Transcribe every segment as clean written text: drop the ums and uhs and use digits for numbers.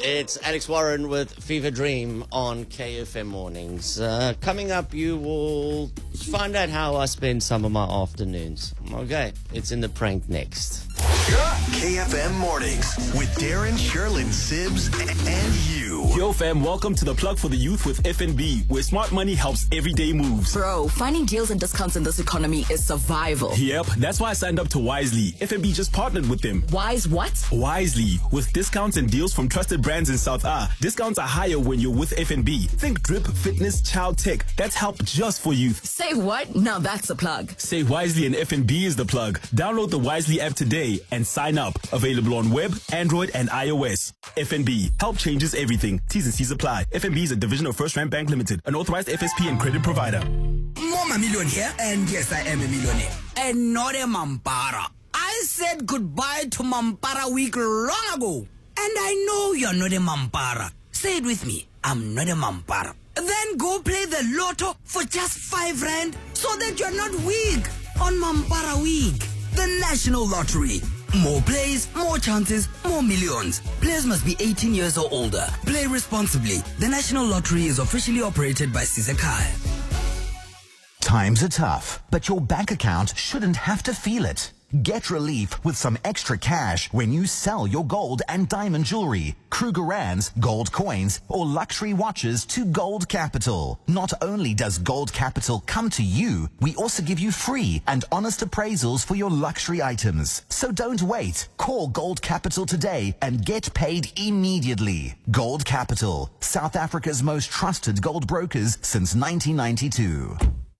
It's Alex Warren with Fever Dream on KFM Mornings. Coming up, you will find out how I spend some of my afternoons. Okay, it's in the prank next. KFM Mornings with Darren, Sherlyn, Sibs, and you. Yo fam, welcome to the Plug for the Youth with FNB, where smart money helps everyday moves. Bro, finding deals and discounts in this economy is survival. Yep, that's why I signed up to Wisely. FNB just partnered with them. Wise what? Wisely, with discounts and deals from trusted brands in South A. Discounts are higher when you're with FNB. Think drip, fitness, child tech. That's help just for youth. Say what? Now that's a plug. Say Wisely and FNB is the plug. Download the Wisely app today and sign up. Available on web, Android, and iOS. FNB. Help changes everything. T's and C's apply. FNB is a division of First Rank Bank Limited, an authorized FSP and credit provider. Mama million here, and yes, I am a millionaire. And not a Mampara. I said goodbye to Mampara week long ago. And I know you're not a Mampara. Say it with me. I'm not a Mampara. Then go play the lotto for just 5 rand so that you're not weak on Mampara week. The National Lottery. More plays, more chances, more millions. Players must be 18 years or older. Play responsibly. The National Lottery is officially operated by Sisekai. Times are tough, but your bank account shouldn't have to feel it. Get relief with some extra cash when you sell your gold and diamond jewelry, Krugerrands, gold coins, or luxury watches to Gold Capital. Not only does Gold Capital come to you, we also give you free and honest appraisals for your luxury items. So don't wait. Call Gold Capital today and get paid immediately. Gold Capital, South Africa's most trusted gold brokers since 1992.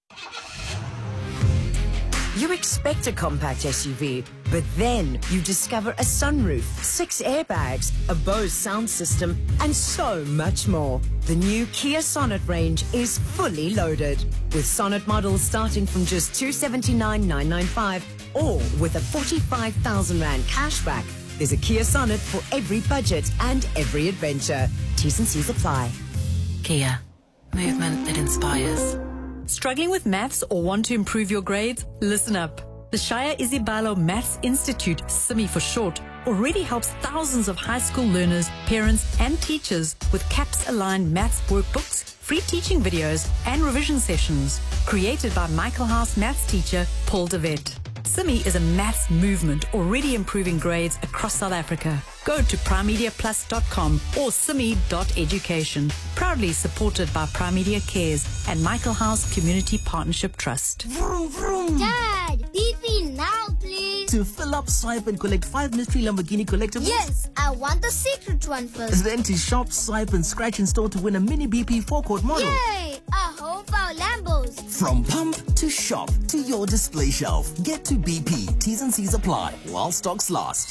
You expect a compact SUV, but then you discover a sunroof, 6 airbags, a Bose sound system, and so much more. The new Kia Sonet range is fully loaded, with Sonet models starting from just 279,995 or with a 45,000 Rand cashback. There's a Kia Sonet for every budget and every adventure. T's and C's apply. Kia, movement that inspires. Struggling with maths or want to improve your grades? Listen up. The Shire Isibalo Maths Institute, SIMI for short, already helps thousands of high school learners, parents and teachers with CAPS-aligned maths workbooks, free teaching videos and revision sessions, created by Michael House maths teacher Paul de Wet. SIMI is a maths movement already improving grades across South Africa. Go to primemediaplus.com or simi.education. Proudly supported by Prime Media Cares and Michael House Community Partnership Trust. Vroom, vroom. Dad, BP now, please. To fill up, swipe, and collect 5 mystery Lamborghini collectibles? Yes, I want the secret one first. Then to shop, swipe, and scratch in store to win a mini BP forecourt model. Yay! I hope our Lambos. From pump to shop to your display shelf. Get to BP. T's and C's apply while stocks last.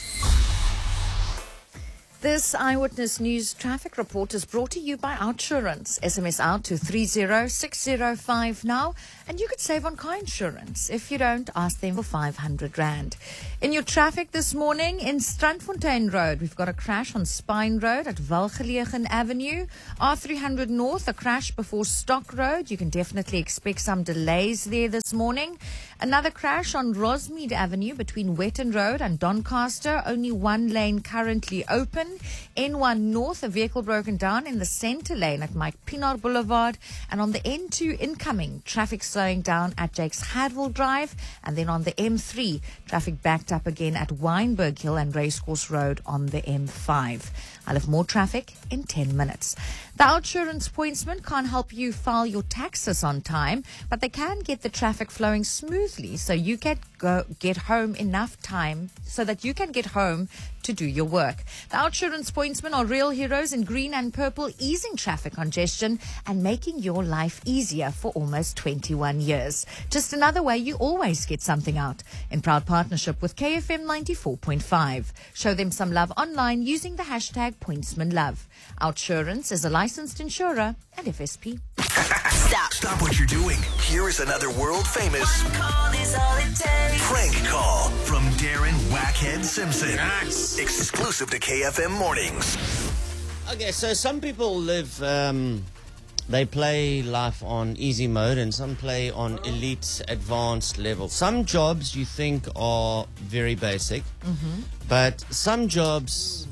This Eyewitness News traffic report is brought to you by Outsurance. SMS out to 30605 now, and you could save on car insurance. If you don't, ask them for 500 Rand. In your traffic this morning, in Strandfontein Road, we've got a crash on Spine Road at Welgelegen Avenue. R300 North, a crash before Stock Road. You can definitely expect some delays there this morning. Another crash on Rosmead Avenue between Wetton Road and Doncaster. Only one lane currently open. N1 North, a vehicle broken down in the center lane at Mike Pienaar Boulevard. And on the N2 incoming, traffic slowing down at Jakes Hadwell Drive. And then on the M3, traffic backed up again at Wynberg Hill and Racecourse Road on the M5. I'll have more traffic in 10 minutes. The Outsurance pointsman can't help you file your taxes on time, but they can get the traffic flowing smoothly so you can get home enough time so that you can get home to do your work. The Outsurance pointsmen are real heroes in green and purple, easing traffic congestion and making your life easier for almost 21 years. Just another way you always get something out. In proud partnership with KFM 94.5. Show them some love online using the hashtag pointsmanlove. Outsurance is a licensed insurer and FSP. Stop what you're doing. Here is another world famous prank call from Darren Wackhead Simpson. Nice. Exclusive to KFM Mornings. Okay, so some people live, they play life on easy mode and some play on elite advanced level. Some jobs you think are very basic, but some jobs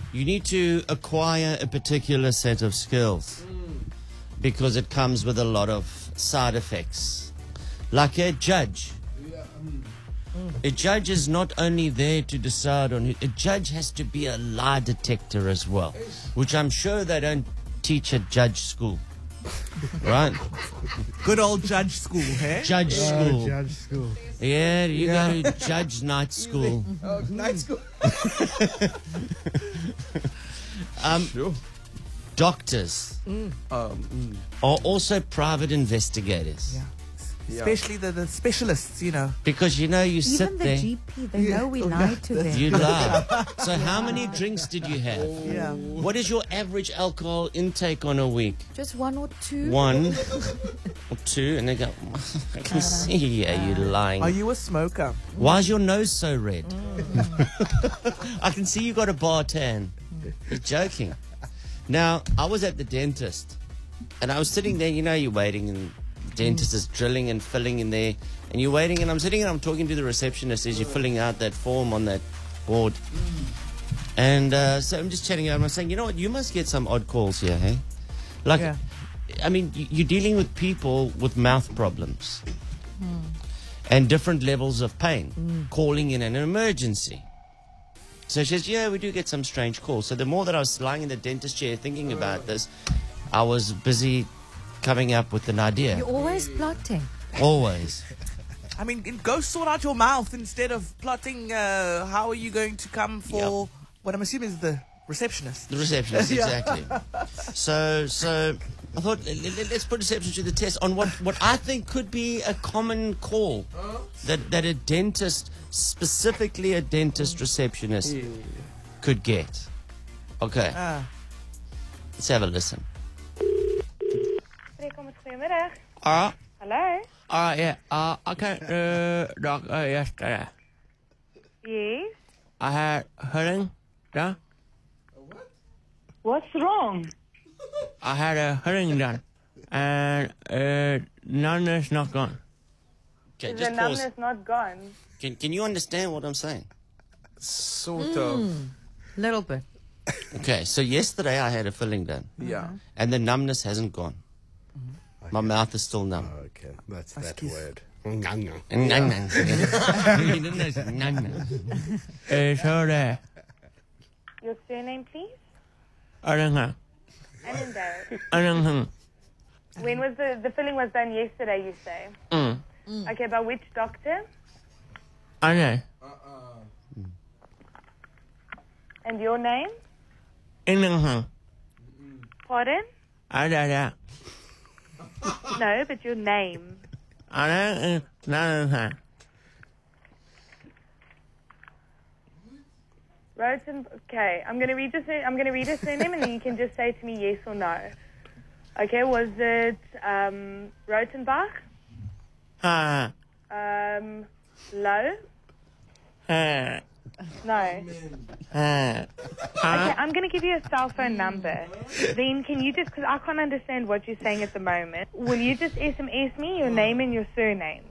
You need to acquire a particular set of skills because it comes with a lot of side effects. Like a judge. A judge is not only there to decide on a judge has to be a lie detector as well, which I'm sure they don't teach at judge school. Right? Good old judge school, hey? Judge school. Judge school. Yeah, you go to judge night school. Oh, night school. Sure. Doctors are also private investigators. Yeah. Especially the specialists, you know. Because, you sit Even the there. GP, they know we lied to them. You lie. So how many drinks did you have? Yeah. What is your average alcohol intake on a week? Just 1 or 2. 1 or 2, and they go, I can see you're lying. Are you a smoker? Why is your nose so red? I can see you got a bar tan. You're joking. Now, I was at the dentist, and I was sitting there, you're waiting, and the dentist is drilling and filling in there, and you're waiting, and I'm sitting and I'm talking to the receptionist as you're filling out that form on that board. And so I'm just chatting out, and I'm saying, you know what, you must get some odd calls here, hey? Like, Yeah. I mean, you're dealing with people with mouth problems and different levels of pain, calling in an emergency. So she says, yeah, we do get some strange calls. So the more that I was lying in the dentist chair thinking about this, I was busy coming up with an idea. You're always plotting. Always. I mean, go sort out your mouth instead of plotting how are you going to come for what I'm assuming is the receptionist. The receptionist, exactly. So I thought, let's put reception to the test on what I think could be a common call that a dentist, specifically a dentist receptionist, could get. Okay. Let's have a listen. Goedemiddag. Hello? Hello? Yeah. I came to the doctor yesterday. Yes. I had hearing. Yeah? What's wrong? I had a hearing done. And numbness not gone. Okay, Is just the pause. numbness not gone? Can you understand what I'm saying? Sort of. Little bit. Okay, so yesterday I had a filling done. Yeah. And the numbness hasn't gone. My mouth is still numb. Okay, that's that Excuse- word. So there. Your surname, please? Aranga. Annandale. When was the filling was done yesterday, you say? Okay, by which doctor? Okay. And your name? Innanghang. Pardon? Ada. No, but your name. Ada. Nananghang. Roten. Okay, I'm gonna read your surname, and then you can just say to me yes or no. Okay, was it Rotenbach? Low? No. Okay, I'm going to give you a cell phone number. Then can you just, because I can't understand what you're saying at the moment, will you just SMS me your name and your surname?